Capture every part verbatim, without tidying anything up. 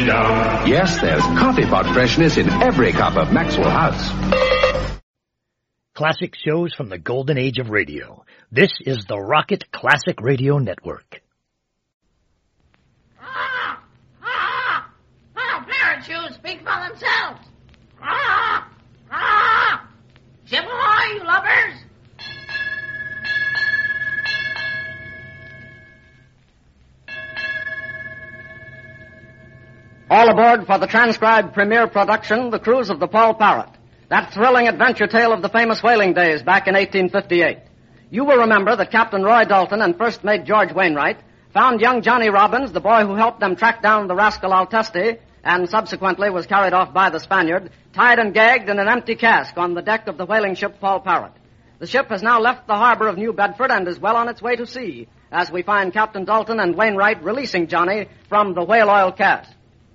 down. Yes, there's coffee pot freshness in every cup of Maxwell House. Classic shows from the golden age of radio. This is the Rocket Classic Radio Network. Ah! Ah! Ah! Parrot shoes speak for themselves. Ah! Ah! Ship ahoy, you lovers! All aboard for the transcribed premiere production, The Cruise of the Paul Parrot, that thrilling adventure tale of the famous whaling days back in eighteen fifty-eight. You will remember that Captain Roy Dalton and First Mate George Wainwright found young Johnny Robbins, the boy who helped them track down the rascal Altesti, and subsequently was carried off by the Spaniard, tied and gagged in an empty cask on the deck of the whaling ship Paul Parrot. The ship has now left the harbor of New Bedford and is well on its way to sea, as we find Captain Dalton and Wainwright releasing Johnny from the whale oil cask.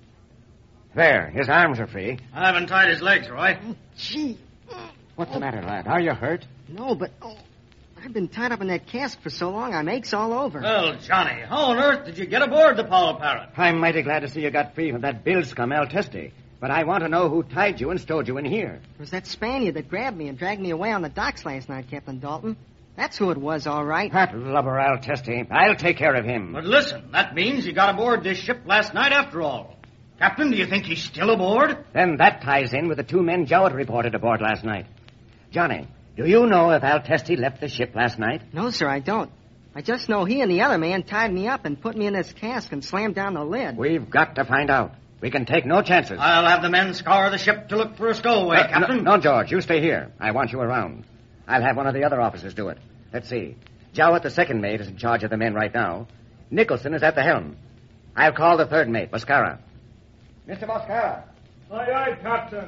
There, his arms are free. I haven't tied his legs, Roy. Oh, gee. What's the matter, lad? Are you hurt? No, but oh, I've been tied up in that cask for so long, I'm aches all over. Well, Johnny, how on earth did you get aboard the Paul Parrot? I'm mighty glad to see you got free from that bill scum, Altesti. But I want to know who tied you and stowed you in here. It was that Spaniard that grabbed me and dragged me away on the docks last night, Captain Dalton. That's who it was, all right. That lubber Altesti. I'll take care of him. But listen, that means you got aboard this ship last night after all. Captain, do you think he's still aboard? Then that ties in with the two men Jowett reported aboard last night. Johnny, do you know if Altesti left the ship last night? No, sir, I don't. I just know he and the other man tied me up and put me in this cask and slammed down the lid. We've got to find out. We can take no chances. I'll have the men scour the ship to look for a stowaway, uh, Captain. No, no, George, you stay here. I want you around. I'll have one of the other officers do it. Let's see. Jowett, the second mate, is in charge of the men right now. Nicholson is at the helm. I'll call the third mate, Boscara. Mister Boscara. Aye, aye, Captain.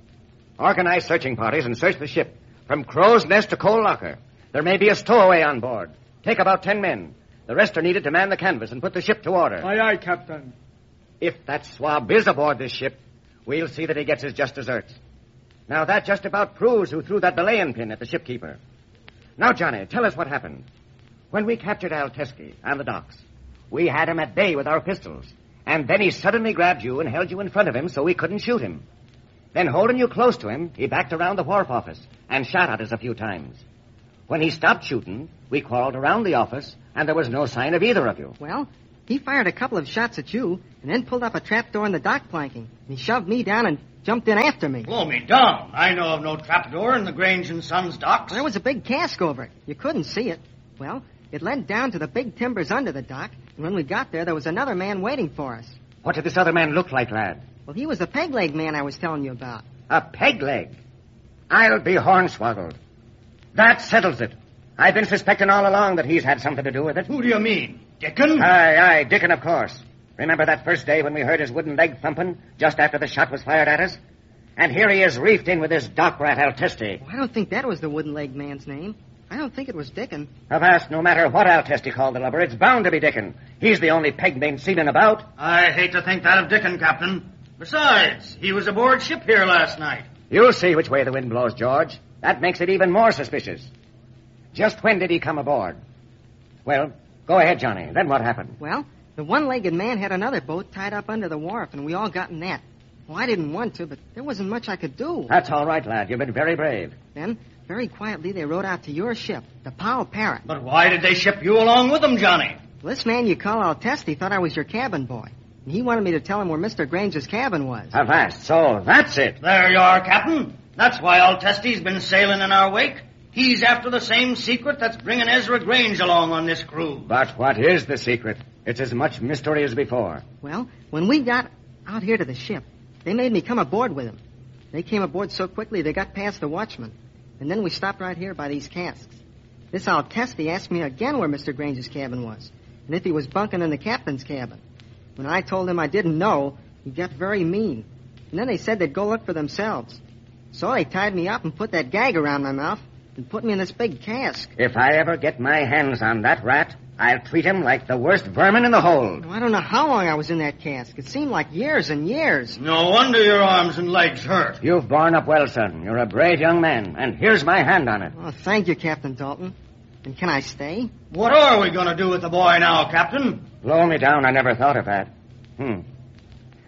Organize searching parties and search the ship from Crow's Nest to Coal Locker. There may be a stowaway on board. Take about ten men. The rest are needed to man the canvas and put the ship to order. Aye, aye, Captain. If that swab is aboard this ship, we'll see that he gets his just deserts. Now, that just about proves who threw that belaying pin at the shipkeeper. Now, Johnny, tell us what happened. When we captured Altesti on the docks, we had him at bay with our pistols. And then he suddenly grabbed you and held you in front of him so we couldn't shoot him. Then, holding you close to him, he backed around the wharf office and shot at us a few times. When he stopped shooting, we crawled around the office, and there was no sign of either of you. Well, he fired a couple of shots at you and then pulled up a trapdoor in the dock planking. He shoved me down and jumped in after me. Blow me down. I know of no trapdoor in the Grange and Sons docks. Well, there was a big cask over it. You couldn't see it. Well, it led down to the big timbers under the dock, and when we got there, there was another man waiting for us. What did this other man look like, lad? Well, he was the peg-leg man I was telling you about. A peg leg? I'll be hornswoggled. That settles it. I've been suspecting all along that he's had something to do with it. Who do you mean? Dickon? Aye, aye, Dickon, of course. Remember that first day when we heard his wooden leg thumping just after the shot was fired at us? And here he is reefed in with this dock rat Altesti. Well, I don't think that was the wooden leg man's name. I don't think it was Dickon. Avast, no matter what Altesti called the lubber, it's bound to be Dickon. He's the only peg-named seaman about. I hate to think that of Dickon, Captain. Besides, he was aboard ship here last night. You'll see which way the wind blows, George. That makes it even more suspicious. Just when did he come aboard? Well, go ahead, Johnny. Then what happened? Well, the one-legged man had another boat tied up under the wharf, and we all got in that. Well, I didn't want to, but there wasn't much I could do. That's all right, lad. You've been very brave. Then, very quietly, they rowed out to your ship, the Paul Parrot. But why did they ship you along with them, Johnny? Well, this man you call Altesti thought I was your cabin boy. And he wanted me to tell him where Mister Grange's cabin was. Avast, so that's it. There you are, Captain. That's why Altesti's been sailing in our wake. He's after the same secret that's bringing Ezra Grange along on this cruise. But what is the secret? It's as much mystery as before. Well, when we got out here to the ship, they made me come aboard with them. They came aboard so quickly they got past the watchman. And then we stopped right here by these casks. This Altesti asked me again where Mister Grange's cabin was, and if he was bunking in the captain's cabin. When I told him I didn't know, he got very mean. And then they said they'd go look for themselves. So they tied me up and put that gag around my mouth and put me in this big cask. If I ever get my hands on that rat, I'll treat him like the worst vermin in the hold. I don't know how long I was in that cask. It seemed like years and years. No wonder your arms and legs hurt. You've borne up well, son. You're a brave young man, and here's my hand on it. Oh, thank you, Captain Dalton. And can I stay? What are we going to do with the boy now, Captain? Blow me down, I never thought of that. Hmm.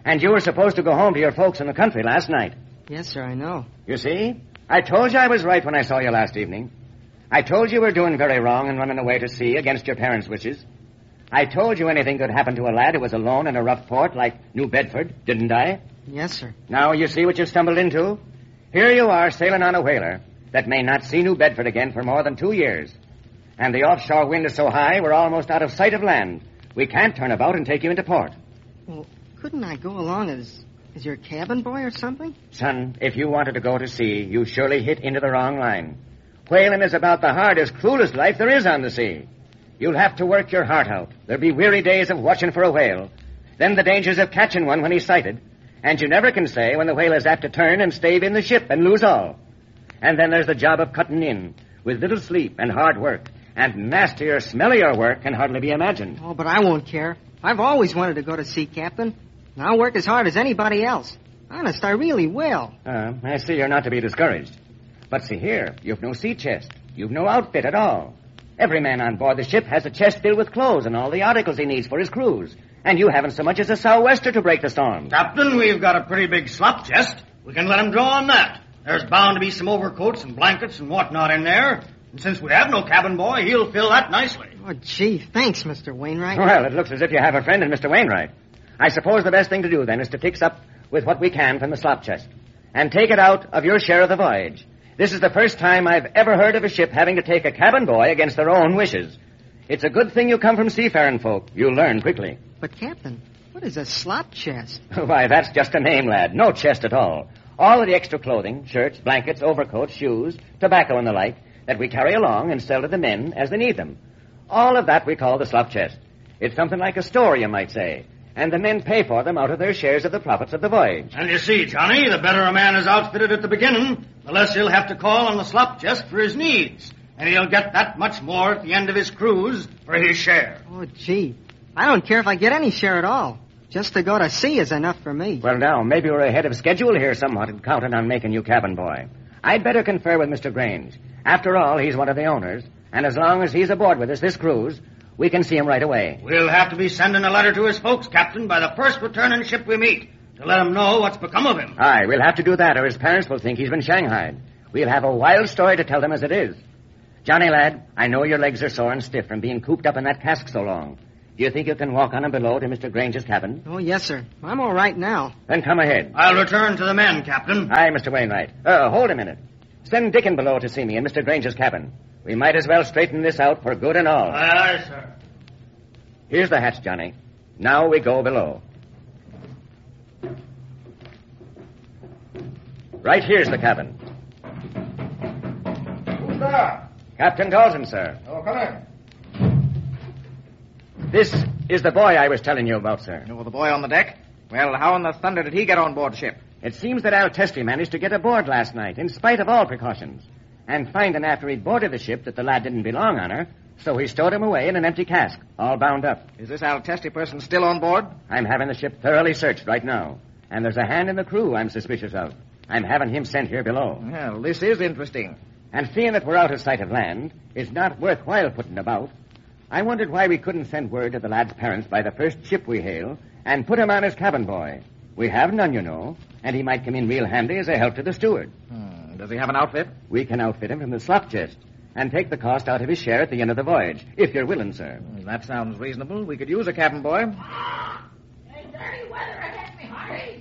And you were supposed to go home to your folks in the country last night. Yes, sir, I know. You see? I told you I was right when I saw you last evening. I told you you were doing very wrong and running away to sea against your parents' wishes. I told you anything could happen to a lad who was alone in a rough port like New Bedford, didn't I? Yes, sir. Now you see what you've stumbled into? Here you are sailing on a whaler that may not see New Bedford again for more than two years. And the offshore wind is so high we're almost out of sight of land. We can't turn about and take you into port. Well, couldn't I go along as as your cabin boy or something? Son, if you wanted to go to sea, you surely hit into the wrong line. Whaling is about the hardest, cruelest life there is on the sea. You'll have to work your heart out. There'll be weary days of watching for a whale. Then the dangers of catching one when he's sighted. And you never can say when the whale is apt to turn and stave in the ship and lose all. And then there's the job of cutting in, with little sleep and hard work. And nastier, smellier work can hardly be imagined. Oh, but I won't care. I've always wanted to go to sea, Captain. And I'll work as hard as anybody else. Honest, I really will. Uh, I see you're not to be discouraged. But see here, you've no sea chest. You've no outfit at all. Every man on board the ship has a chest filled with clothes and all the articles he needs for his cruise. And you haven't so much as a sou'wester to break the storm. Captain, we've got a pretty big slop chest. We can let him draw on that. There's bound to be some overcoats and blankets and whatnot in there. And since we have no cabin boy, he'll fill that nicely. Oh, gee, thanks, Mister Wainwright. Well, it looks as if you have a friend in Mister Wainwright. I suppose the best thing to do, then, is to fix up with what we can from the slop chest and take it out of your share of the voyage. This is the first time I've ever heard of a ship having to take a cabin boy against their own wishes. It's a good thing you come from seafaring folk. You'll learn quickly. But, Captain, what is a slop chest? Why, that's just a name, lad. No chest at all. All of the extra clothing, shirts, blankets, overcoats, shoes, tobacco, and the like, that we carry along and sell to the men as they need them. All of that we call the slop chest. It's something like a store, you might say. And the men pay for them out of their shares of the profits of the voyage. And you see, Johnny, the better a man is outfitted at the beginning, the less he'll have to call on the slop chest for his needs. And he'll get that much more at the end of his cruise for his share. Oh, gee. I don't care if I get any share at all. Just to go to sea is enough for me. Well, now, maybe we're ahead of schedule here somewhat and counting on making you cabin boy. I'd better confer with Mister Grange. After all, he's one of the owners, and as long as he's aboard with us this cruise, we can see him right away. We'll have to be sending a letter to his folks, Captain, by the first returning ship we meet, to let them know what's become of him. Aye, we'll have to do that, or his parents will think he's been shanghaied. We'll have a wild story to tell them as it is. Johnny, lad, I know your legs are sore and stiff from being cooped up in that cask so long. Do you think you can walk on them below to Mister Grange's cabin? Oh, yes, sir. I'm all right now. Then come ahead. I'll return to the men, Captain. Aye, Mister Wainwright. Uh, hold a minute. Send Dickon below to see me in Mister Grange's cabin. We might as well straighten this out for good and all. Aye, aye, sir. Here's the hatch, Johnny. Now we go below. Right here's the cabin. Who's there? Captain Dalton, sir. Oh, come in. This is the boy I was telling you about, sir. Oh, the boy on the deck? Well, how in the thunder did he get on board ship? It seems that Al Testy managed to get aboard last night, in spite of all precautions. And finding after he'd boarded the ship that the lad didn't belong on her, so he stowed him away in an empty cask, all bound up. Is this Al Testy person still on board? I'm having the ship thoroughly searched right now. And there's a hand in the crew I'm suspicious of. I'm having him sent here below. Well, this is interesting. And seeing that we're out of sight of land, it's not worthwhile putting about. I wondered why we couldn't send word to the lad's parents by the first ship we hail and put him on as cabin boy. We have none, you know, and he might come in real handy as a help to the steward. Hmm. Does he have an outfit? We can outfit him from the slop chest and take the cost out of his share at the end of the voyage, if you're willing, sir. Well, that sounds reasonable. We could use a cabin boy. Ah, there's dirty weather ahead, me hearty.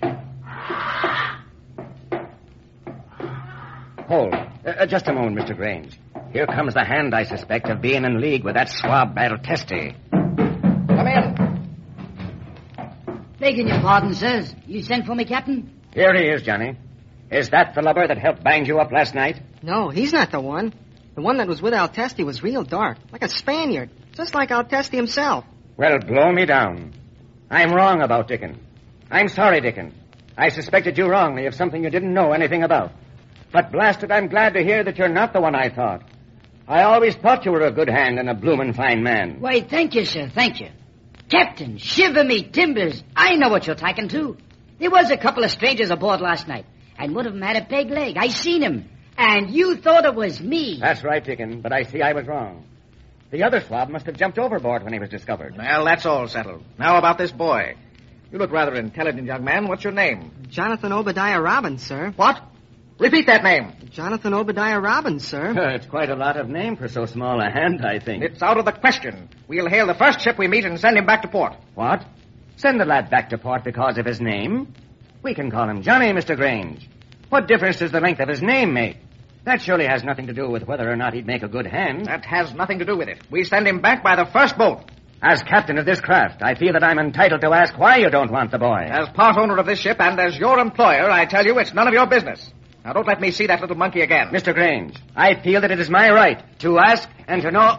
Ah. Hold. Uh, just a moment, Mister Grange. Here comes the hand I suspect of being in league with that swab Al Testy. Come in. Begging your pardon, sirs. You sent for me, Captain? Here he is, Johnny. Is that the lubber that helped bang you up last night? No, he's not the one. The one that was with Al Testy was real dark, like a Spaniard, just like Al Testy himself. Well, blow me down. I'm wrong about Dickon. I'm sorry, Dickon. I suspected you wrongly of something you didn't know anything about. But blasted, I'm glad to hear that you're not the one I thought. I always thought you were a good hand and a bloomin' fine man. Why, thank you, sir, thank you. Captain, shiver me timbers. I know what you're talking to. There was a couple of strangers aboard last night, and one of them had a peg leg. I seen him. And you thought it was me. That's right, Dickon, but I see I was wrong. The other swab must have jumped overboard when he was discovered. Well, that's all settled. Now about this boy. You look rather intelligent, young man. What's your name? Jonathan Obadiah Robbins, sir. What? Repeat that name. Jonathan Obadiah Robbins, sir. It's quite a lot of name for so small a hand, I think. It's out of the question. We'll hail the first ship we meet and send him back to port. What? Send the lad back to port because of his name? We can call him Johnny, Mister Grange. What difference does the length of his name make? That surely has nothing to do with whether or not he'd make a good hand. That has nothing to do with it. We send him back by the first boat. As captain of this craft, I feel that I'm entitled to ask why you don't want the boy. As part owner of this ship and as your employer, I tell you it's none of your business. Now, don't let me see that little monkey again. Mister Grange, I feel that it is my right to ask and to know...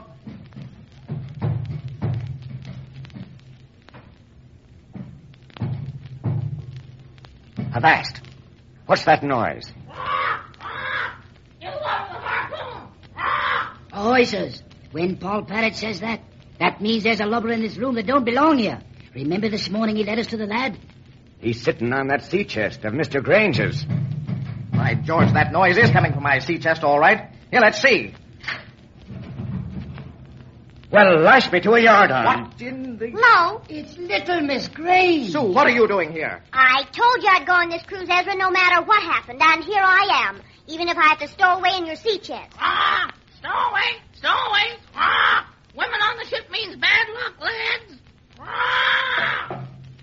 Avast! What's that noise? Oysters. When Paul Parrott says that, that means there's a lubber in this room that don't belong here. Remember this morning he led us to the lad? He's sitting on that sea chest of Mister Grange's. By George, that noise is coming from my sea chest, all right. Here, let's see. Well, lash me to a yardarm. What in the... No. It's little Miss Grange. Sue, what are you doing here? I told you I'd go on this cruise, Ezra, no matter what happened, and here I am, even if I have to stow away in your sea chest. Ah, stowaway, stowaway. Ah, women on the ship means bad luck, lads. Ah.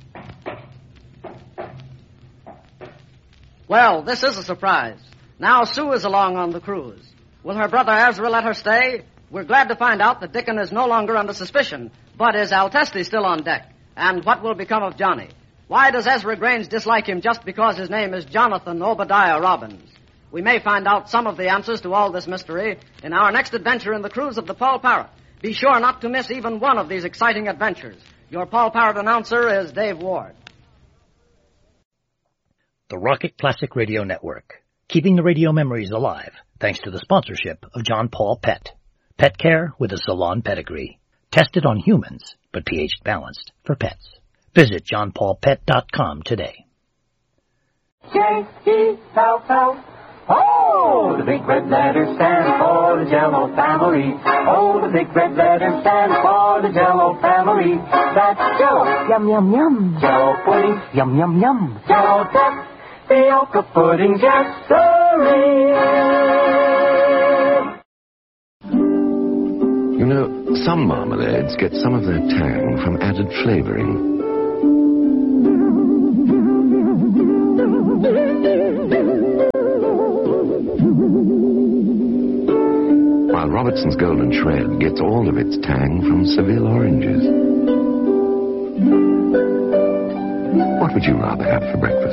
Well, this is a surprise. Now Sue is along on the cruise. Will her brother Ezra let her stay? We're glad to find out that Dickon is no longer under suspicion, but is Altesti still on deck? And what will become of Johnny? Why does Ezra Grange dislike him just because his name is Jonathan Obadiah Robbins? We may find out some of the answers to all this mystery in our next adventure in the cruise of the Paul Parrott. Be sure not to miss even one of these exciting adventures. Your Paul Parrott announcer is Dave Ward. The Rocket Classic Radio Network, keeping the radio memories alive thanks to the sponsorship of John Paul Pet. Pet care with a salon pedigree. Tested on humans, but pH balanced for pets. Visit john paul pet dot com today. J E L L. Oh, the big red letters stand for the Jell-O family. Oh, the big red letters stand for the Jell-O family. That's Jell-O, yum, yum, yum. Jell-O pudding, yum, yum, yum. Jell-O duck, Fiocca pudding, yes, sirree. You know, some marmalades get some of their tang from added flavoring. While Robertson's Golden Shred gets all of its tang from Seville oranges. What would you rather have for breakfast?